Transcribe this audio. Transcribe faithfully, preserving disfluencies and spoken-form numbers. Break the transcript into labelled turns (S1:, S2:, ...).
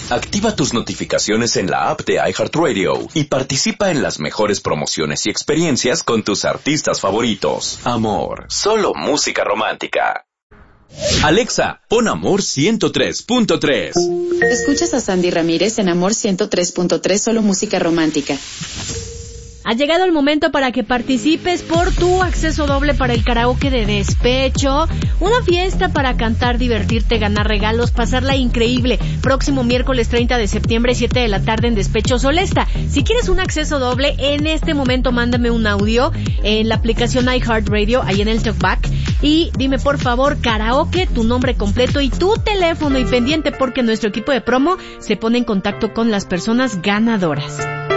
S1: Activa tus notificaciones en la app de iHeartRadio y participa en las mejores promociones y experiencias con tus artistas favoritos. Amor, solo música romántica. Alexa, pon Amor ciento tres punto tres.
S2: Escuchas a Sandy Ramírez en Amor ciento tres punto tres, solo música romántica.
S3: Ha llegado el momento para que participes por tu acceso doble para el karaoke de Despecho. Una fiesta para cantar, divertirte, ganar regalos, pasarla increíble. Próximo miércoles treinta de septiembre, siete de la tarde en Despecho Solesta. Si quieres un acceso doble, en este momento mándame un audio en la aplicación iHeartRadio, ahí en el TalkBack. Y dime por favor, karaoke, tu nombre completo y tu teléfono, y pendiente porque nuestro equipo de promo se pone en contacto con las personas ganadoras.